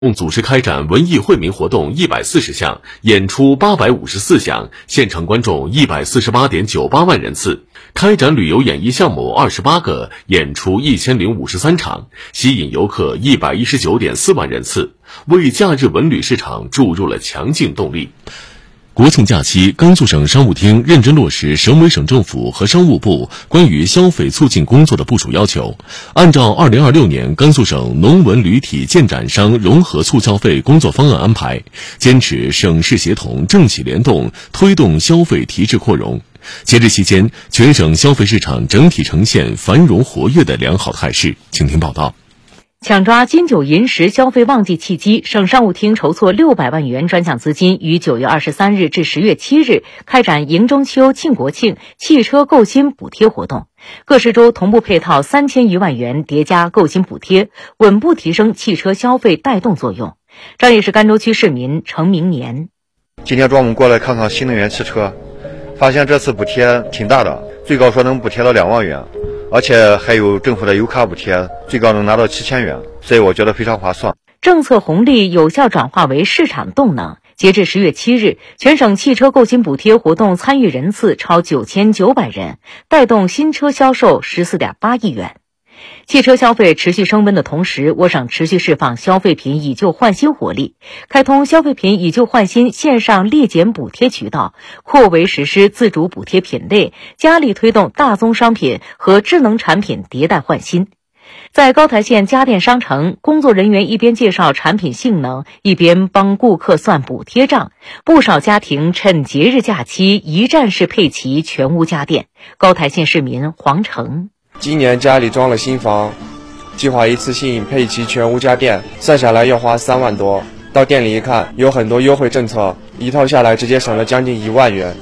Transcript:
共组织开展文艺惠民活动140项，演出854项，现场观众148.98万人次，开展旅游演艺项目28个，演出1053场，吸引游客119.4万人次，为假日文旅市场注入了强劲动力。国庆假期，甘肃省商务厅认真落实省委省政府和商务部关于消费促进工作的部署要求，按照2026年甘肃省农文旅体建展商融合促消费工作方案安排，坚持省市协同、政企联动，推动消费提质扩容。节日期间，全省消费市场整体呈现繁荣活跃的良好态势。请听报道。 抢抓金九银十消费旺季契机，省商务厅筹措600万元专项资金，于9月23日至10月7日开展迎中秋、庆国庆汽车购新补贴活动，各市州同步配套3000余万元叠加购新补贴，稳步提升汽车消费带动作用。张掖市甘州区市民程明年： 今天中午过来看看新能源汽车，发现这次补贴挺大的，最高说能补贴到2万元。而且还有政府的油卡补贴，最高能拿到7000元，所以我觉得非常划算。 政策红利有效转化为市场动能。截至10月7日，全省汽车购新补贴活动参与人次超9900人，带动新车销售14.8亿元。汽车消费持续升温的同时，我省持续释放消费品以旧换新活力，开通消费品以旧换新线上列减补贴渠道，扩围实施自主补贴品类，加力推动大宗商品和智能产品迭代换新。在高台县家电商城，工作人员一边介绍产品性能，一边帮顾客算补贴账，不少家庭趁节日假期一站式配齐全屋家电。高台县市民黄成： 今年家里装了新房，计划一次性配齐全屋家电，算下来要花3万多。到店里一看，有很多优惠政策，一套下来直接省了将近1万元。